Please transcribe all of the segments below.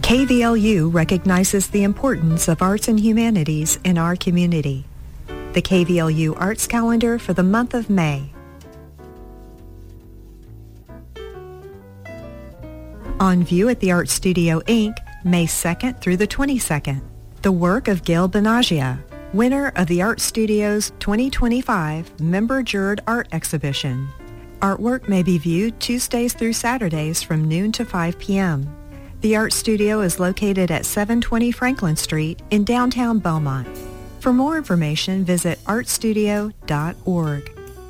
KVLU recognizes the importance of arts and humanities in our community. The KVLU Arts Calendar for the month of May. On view at the Art Studio, Inc., May 2nd through the 22nd. The work of Gail Benagia, winner of the Art Studio's 2025 Member Jurred Art Exhibition. Artwork may be viewed Tuesdays through Saturdays from noon to 5 p.m. The Art Studio is located at 720 Franklin Street in downtown Beaumont. For more information, visit artstudio.org.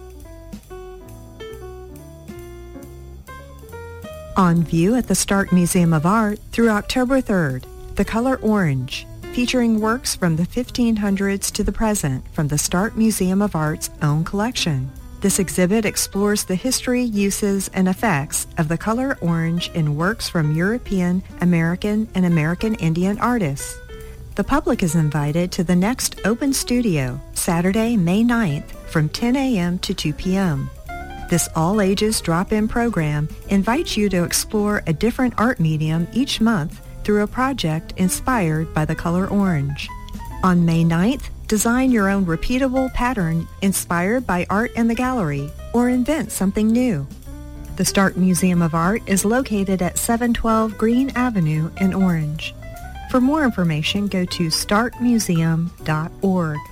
On view at the Stark Museum of Art through October 3rd, The Color Orange, featuring works from the 1500s to the present from the Stark Museum of Art's own collection. This exhibit explores the history, uses, and effects of the color orange in works from European, American, and American Indian artists. The public is invited to the next Open Studio, Saturday, May 9th, from 10 a.m. to 2 p.m. This all-ages drop-in program invites you to explore a different art medium each month through a project inspired by the color orange. On May 9th, design your own repeatable pattern inspired by art in the gallery, or invent something new. The Stark Museum of Art is located at 712 Green Avenue in Orange. For more information, go to starkmuseum.org.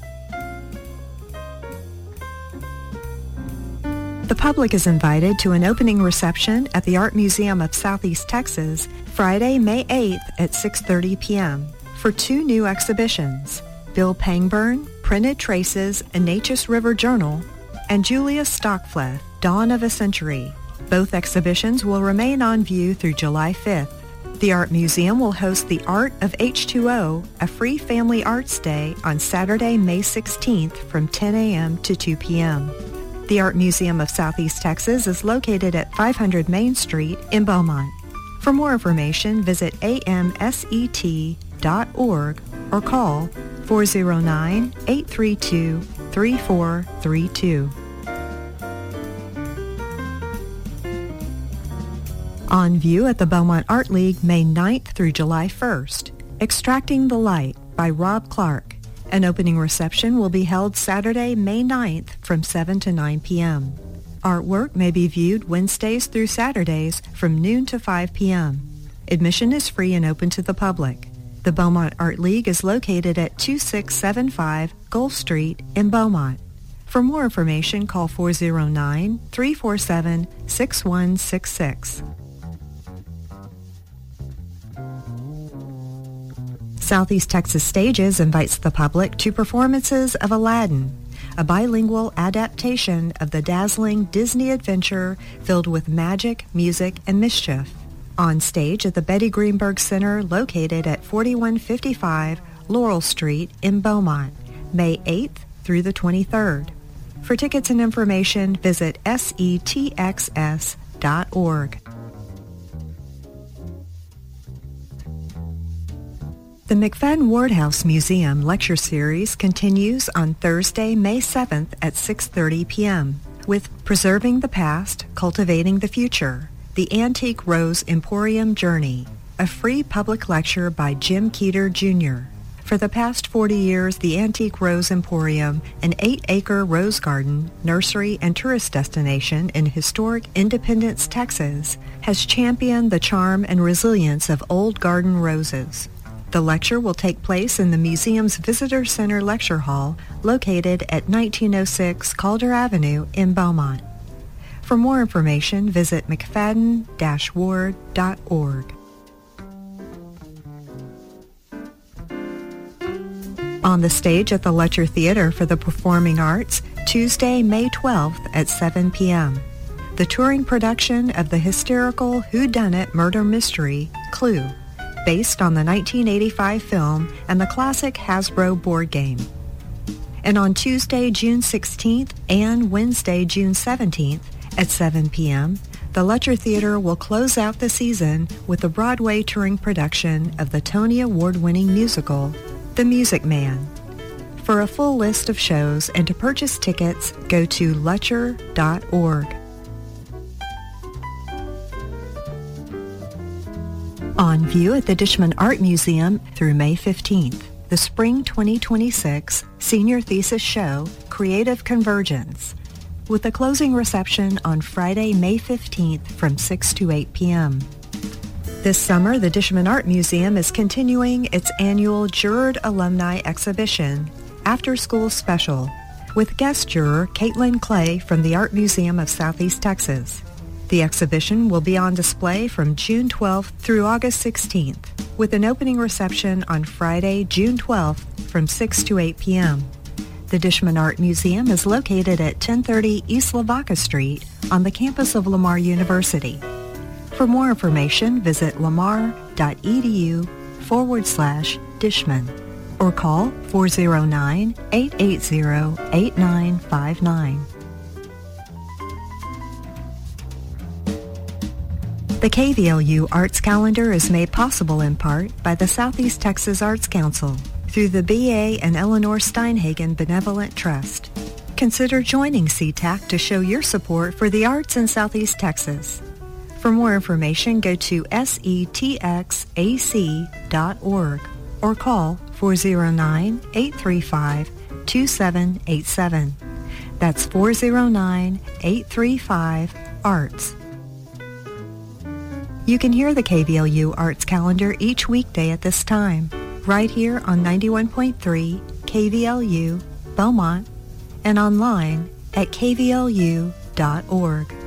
The public is invited to an opening reception at the Art Museum of Southeast Texas, Friday, May 8th at 6:30 p.m. for two new exhibitions, Bill Pangburn, Printed Traces, A Neches River Journal, and Julia Stockfleth, Dawn of a Century. Both exhibitions will remain on view through July 5th. The Art Museum will host the Art of H2O, a free family arts day on Saturday, May 16th from 10 a.m. to 2 p.m. The Art Museum of Southeast Texas is located at 500 Main Street in Beaumont. For more information, visit amset.org or call 409-832-3432. On view at the Beaumont Art League May 9th through July 1st, Extracting the Light by Rob Clark. An opening reception will be held Saturday, May 9th from 7 to 9 p.m. Artwork may be viewed Wednesdays through Saturdays from noon to 5 p.m. Admission is free and open to the public. The Beaumont Art League is located at 2675 Gulf Street in Beaumont. For more information, call 409-347-6166. Southeast Texas Stages invites the public to performances of Aladdin, a bilingual adaptation of the dazzling Disney adventure filled with magic, music, and mischief. On stage at the Betty Greenberg Center located at 4155 Laurel Street in Beaumont, May 8th through the 23rd. For tickets and information, visit setxs.org. The McFadden Wardhouse Museum Lecture Series continues on Thursday, May 7th at 6:30 p.m. with Preserving the Past, Cultivating the Future, The Antique Rose Emporium Journey, a free public lecture by Jim Keeter, Jr. For the past 40 years, the Antique Rose Emporium, an 8-acre rose garden, nursery, and tourist destination in historic Independence, Texas, has championed the charm and resilience of old garden roses. The lecture will take place in the museum's Visitor Center Lecture Hall, located at 1906 Calder Avenue in Beaumont. For more information, visit mcfadden-ward.org. On the stage at the Letcher Theater for the Performing Arts, Tuesday, May 12th at 7 p.m. The touring production of the hysterical whodunit murder mystery, Clue, based on the 1985 film and the classic Hasbro board game. And on Tuesday, June 16th and Wednesday, June 17th at 7 p.m., the Letcher Theater will close out the season with a Broadway touring production of the Tony Award-winning musical, The Music Man. For a full list of shows and to purchase tickets, go to letcher.org. On view at the Dishman Art Museum through May 15th, the Spring 2026 Senior Thesis Show, Creative Convergence, with a closing reception on Friday, May 15th from 6 to 8 p.m. This summer, the Dishman Art Museum is continuing its annual Juror Alumni Exhibition, After School Special, with guest juror Caitlin Clay from the Art Museum of Southeast Texas. The exhibition will be on display from June 12th through August 16th, with an opening reception on Friday, June 12th from 6 to 8 p.m. The Dishman Art Museum is located at 1030 East Lavaca Street on the campus of Lamar University. For more information, visit lamar.edu/Dishman or call 409-880-8959. The KVLU Arts Calendar is made possible in part by the Southeast Texas Arts Council through the B.A. and Eleanor Steinhagen Benevolent Trust. Consider joining CTAC to show your support for the arts in Southeast Texas. For more information, go to setxac.org or call 409-835-2787. That's 409-835-ARTS. You can hear the KVLU Arts Calendar each weekday at this time, right here on 91.3 KVLU, Beaumont, and online at kvlu.org.